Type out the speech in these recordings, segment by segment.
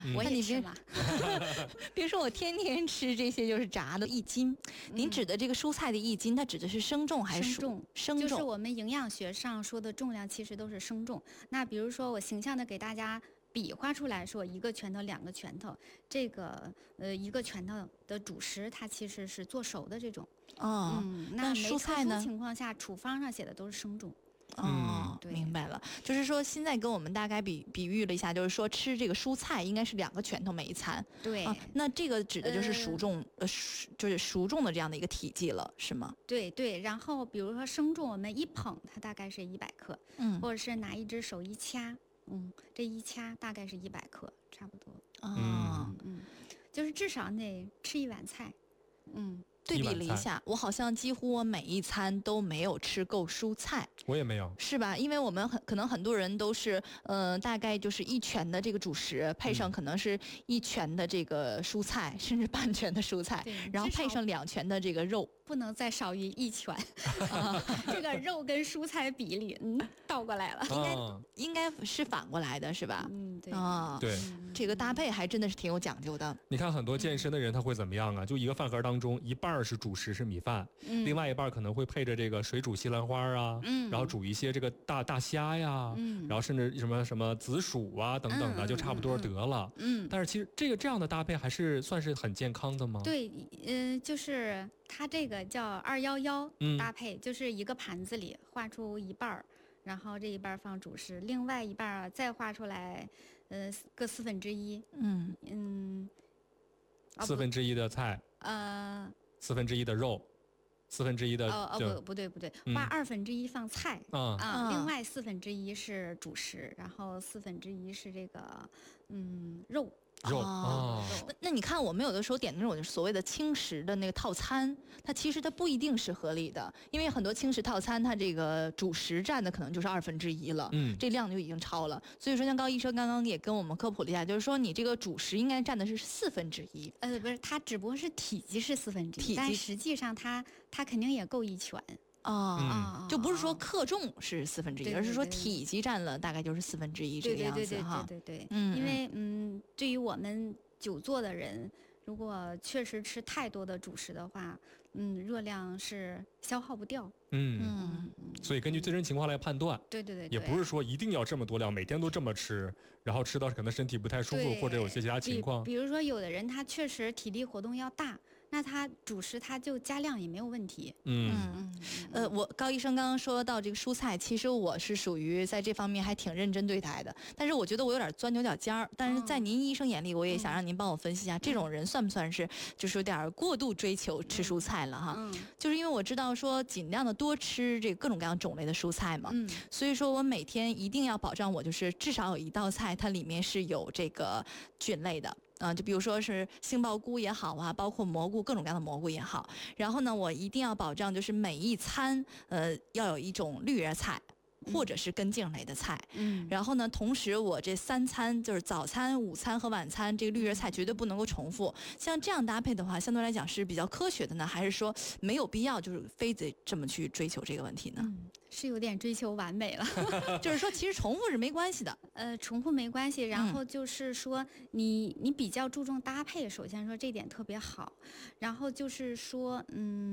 我也吃嘛。 别说我天天吃这些就是炸的1斤，您指的这个蔬菜的1斤，它指的是生重还是生重？ 就是我们营养学上说的重量其实都是生重。那比如说我形象的给大家比划出来说，1个拳头2个拳头，这个1个拳头的主食它其实是做熟的这种。那蔬菜呢？ 情况下处方上写的都是生重。 明白了，就是说现在跟我们大概比喻了一下，就是说吃这个蔬菜应该是2个拳头每一餐。 对， 那这个指的就是熟重，就是熟重的这样的一个体积了，是吗？ 对。然后比如说生重，我们一捧它大概是100克，或者是拿一只手一掐，这一掐大概是100克，差不多。就是至少得吃1碗菜。 对比了一下，我好像几乎我每一餐都没有吃够蔬菜。 我也没有， 是吧？因为我们可能很多人都是，大概就是1拳的这个主食，配上可能是1拳的这个蔬菜，甚至半拳的蔬菜，然后配上2拳的这个肉， 不能再少于1拳。这个肉跟蔬菜比例，倒过来了， 应该是反过来的，是吧？ 对， 这个搭配还真的是挺有讲究的。 你看很多健身的人他会怎么样啊？就一个饭盒当中一半是主食是米饭，另外一半可能会配着这个水煮西兰花啊，然后煮一些这个大虾呀，然后甚至什么紫薯啊等等的，就差不多得了。但是其实这样的搭配还是算是很健康的吗？ 对，就是它这个叫211搭配，就是一个盘子里画出一半，然后这一半放主食，另外一半再画出来，各1/4。 1/4的菜，1/4的肉，1/4的不对，画1/2放菜另外1/4是主食，然后1/4是这个肉。 那你看我们有的时候点那种所谓的轻食的那个套餐，它其实它不一定是合理的，因为很多轻食套餐它这个主食占的可能就是1/2了，这量就已经超了。所以说像高医生刚刚也跟我们科普了一下，就是说你这个主食应该占的是1/4， 不是，它只不过是体积是1/4，但实际上它肯定也够1拳。 就不是说克重是1/4，而是说体积占了大概就是1/4这个样子哈。 对，因为对于我们久坐的人，如果确实吃太多的主食的话，热量是消耗不掉。 所以根据自身情况来判断。 对， 也不是说一定要这么多量，每天都这么吃，然后吃到可能身体不太舒服或者有些其他情况。 比如说有的人他确实体力活动要大，那他主食他就加量也没有问题。 我高医生刚刚说到这个蔬菜，其实我是属于在这方面还挺认真对待的，但是我觉得我有点钻牛角尖儿。但是在您医生眼里，我也想让您帮我分析一下，这种人算不算是就是有点过度追求吃蔬菜了哈？就是因为我知道说尽量的多吃这各种各样种类的蔬菜嘛，所以说我每天一定要保障我就是至少有一道菜它里面是有这个菌类的。就比如说是杏鲍菇也好啊，包括蘑菇，各种各样的蘑菇也好。然后呢，我一定要保障就是每一餐要有一种绿叶菜。或者是根茎类的菜，然后呢，同时我这3餐就是早餐、午餐和晚餐，这个绿叶菜绝对不能够重复。像这样搭配的话，相对来讲是比较科学的呢，还是说没有必要就是非得这么去追求这个问题呢？ 是有点追求完美了。 就是说其实重复是没关系的。 重复没关系，然后就是说你比较注重搭配，首先说这点特别好，然后就是说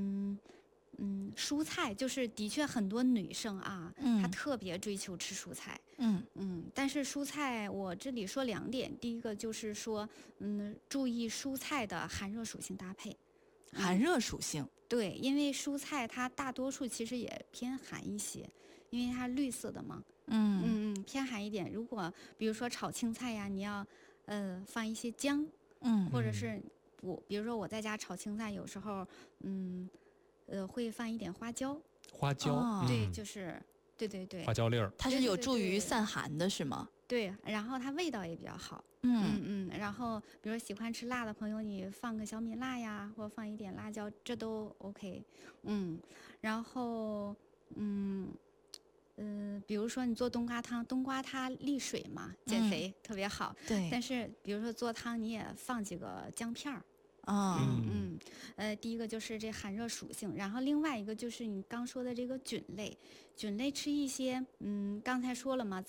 蔬菜就是的确很多女生啊，她特别追求吃蔬菜。但是蔬菜我这里说2点，第一个就是说注意蔬菜的寒热属性搭配。 寒热属性， 对，因为蔬菜它大多数其实也偏寒一些，因为它绿色的嘛。偏寒一点。如果比如说炒青菜呀，你要放一些姜，或者是比如说我在家炒青菜，有时候会放一点花椒。 对， 就是对， 花椒粒儿， 它是有助于散寒的，是吗？ 对，然后它味道也比较好。然后比如喜欢吃辣的朋友，你放个小米辣呀，或者放一点辣椒，这都 OK。然后比如说你做冬瓜汤，冬瓜它利水嘛，减肥特别好。 对。 但是比如说做汤，你也放几个姜片儿。第一个就是这寒热属性，然后另外一个就是你刚说的这个菌类吃一些，刚才说了嘛，